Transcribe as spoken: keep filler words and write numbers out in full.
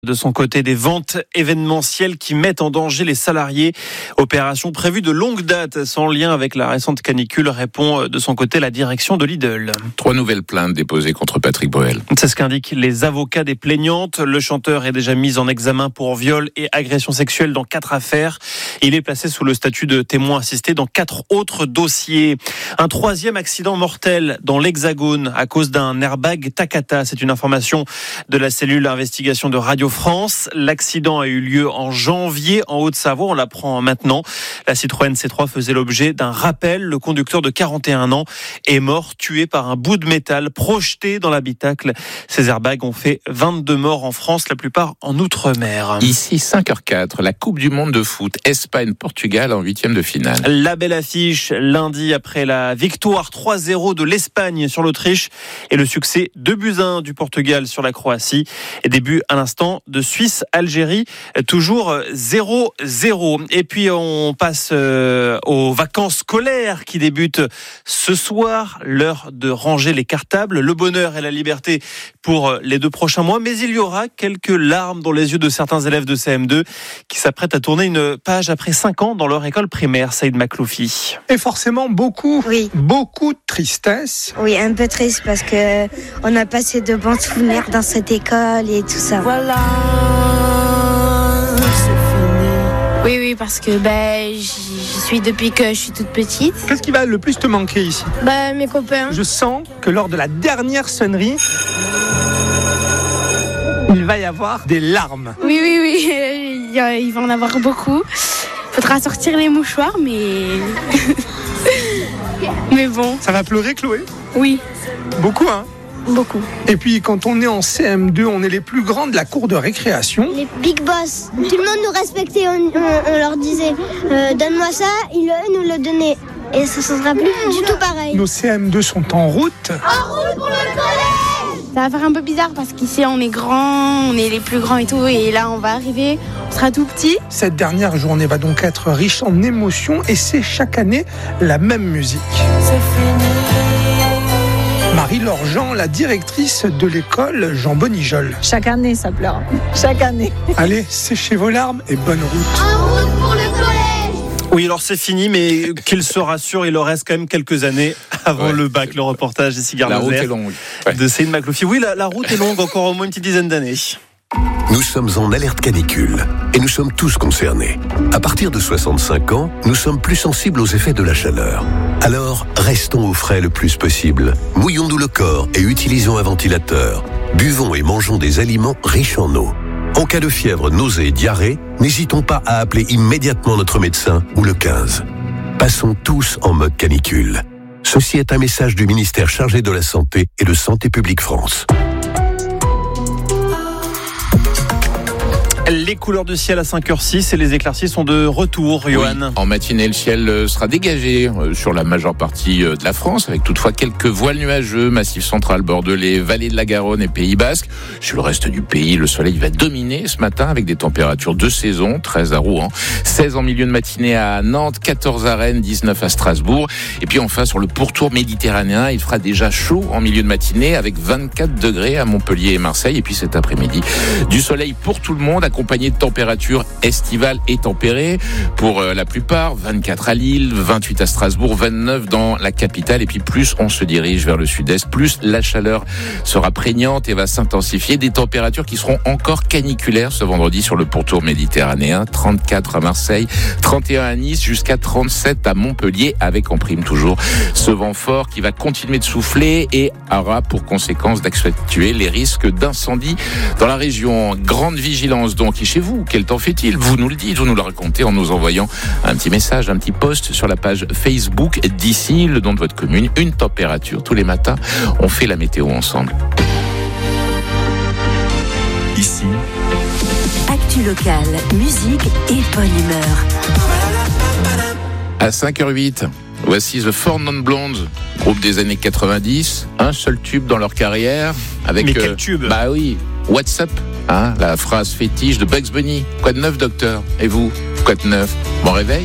De son côté, des ventes événementielles qui mettent en danger les salariés. Opération prévue de longue date, sans lien avec la récente canicule, répond de son côté la direction de Lidl. Trois nouvelles plaintes déposées contre Patrick Bruel. C'est ce qu'indiquent les avocats des plaignantes. Le chanteur est déjà mis en examen pour viol et agression sexuelle dans quatre affaires. Il est placé sous le statut de témoin assisté dans quatre autres dossiers. Un troisième accident mortel dans l'Hexagone à cause d'un airbag Takata. C'est une information de la cellule d'investigation de Radio France. L'accident a eu lieu en janvier en Haute-Savoie. On l'apprend maintenant. La Citroën C trois faisait l'objet d'un rappel. Le conducteur de quarante et un ans est mort, tué par un bout de métal projeté dans l'habitacle. Ces airbags ont fait vingt-deux morts en France, la plupart en Outre-mer. Ici, cinq heures quatre, la Coupe du Monde de foot. Espagne-Portugal en huitième de finale. La belle affiche lundi après la victoire trois zéro de l'Espagne sur l'Autriche et le succès deux buts à un du Portugal sur la Croatie. Et début à l'instant de Suisse-Algérie, toujours zéro zéro. Et puis on passe euh, aux vacances scolaires qui débutent ce soir. L'heure de ranger les cartables, le bonheur et la liberté pour les deux prochains mois. Mais il y aura quelques larmes dans les yeux de certains élèves de C M deux qui s'apprêtent à tourner une page après cinq ans dans leur école primaire. Saïd Makloufi. Et forcément beaucoup, oui. beaucoup de tristesse. Oui, un peu triste parce que on a passé de bons souvenirs dans cette école et tout ça. Voilà, c'est fini. Oui, oui, parce que ben, j'y suis depuis que je suis toute petite. Qu'est-ce qui va le plus te manquer ici ? Ben, mes copains. Je sens que lors de la dernière sonnerie, il va y avoir des larmes. Oui, oui, oui, il va en avoir beaucoup. Faudra sortir les mouchoirs, mais... mais bon. Ça va pleurer, Chloé ? Oui. Beaucoup, hein ? Beaucoup. Et puis quand on est en C M deux, on est les plus grands de la cour de récréation. Les big boss. Tout le monde nous respectait, on, on, on leur disait euh, donne-moi ça, ils nous le donnaient. Et ça ne sera plus du tout pareil. Nos C M deux sont en route. En route pour le collège. Ça va faire un peu bizarre parce qu'ici on est grands, on est les plus grands et tout. Et là on va arriver, on sera tout petit. Cette dernière journée va donc être riche en émotions et c'est chaque année la même musique. C'est fini. Marie-Laure Jean, la directrice de l'école Jean Bonijol. Chaque année, ça pleure. Chaque année. Allez, séchez vos larmes et bonne route. En route pour le collège. Oui, alors c'est fini, mais qu'il se rassure, il leur reste quand même quelques années avant ouais. le bac. Le reportage ici, Garde La route est longue. Ouais. De Saïd Makloufi. Oui, la, la route est longue, encore au moins une petite dizaine d'années. Nous sommes en alerte canicule et nous sommes tous concernés. À partir de soixante-cinq ans, nous sommes plus sensibles aux effets de la chaleur. Alors, restons au frais le plus possible. Mouillons-nous le corps et utilisons un ventilateur. Buvons et mangeons des aliments riches en eau. En cas de fièvre, nausée et diarrhée, n'hésitons pas à appeler immédiatement notre médecin ou le quinze. Passons tous en mode canicule. Ceci est un message du ministère chargé de la Santé et de Santé publique France. Les couleurs du ciel à cinq heures six et les éclaircies sont de retour, Johan. Oui, en matinée, le ciel sera dégagé sur la majeure partie de la France, avec toutefois quelques voiles nuageux, Massif central, Bordelais, Vallée de la Garonne et Pays Basque. Sur le reste du pays, le soleil va dominer ce matin avec des températures de saison, treize à Rouen, seize en milieu de matinée à Nantes, quatorze à Rennes, dix-neuf à Strasbourg. Et puis enfin, sur le pourtour méditerranéen, il fera déjà chaud en milieu de matinée avec vingt-quatre degrés à Montpellier et Marseille. Et puis cet après-midi, du soleil pour tout le monde, accompagné de températures estivales et tempérées pour la plupart, vingt-quatre à Lille, vingt-huit à Strasbourg, vingt-neuf dans la capitale. Et puis plus on se dirige vers le sud-est, plus la chaleur sera prégnante et va s'intensifier. Des températures qui seront encore caniculaires ce vendredi sur le pourtour méditerranéen, trente-quatre à Marseille, trente et un à Nice, jusqu'à trente-sept à Montpellier, avec en prime toujours ce vent fort qui va continuer de souffler et aura pour conséquence d'accentuer les risques d'incendie dans la région. Grande vigilance donc. Et chez vous, quel temps fait-il ? Vous nous le dites, vous nous le racontez en nous envoyant un petit message, un petit post sur la page Facebook d'ici, le nom de votre commune, une température. Tous les matins, on fait la météo ensemble. Ici, actu locale, musique et bonne humeur. À cinq heures huit, voici The Four Non Blondes, groupe des années quatre-vingt-dix, un seul tube dans leur carrière. Avec, Mais euh, quel tube ? Bah oui, What's Up, hein, la phrase fétiche de Bugs Bunny. Quoi de neuf, docteur ? Et vous ? Quoi de neuf ? Bon réveil ?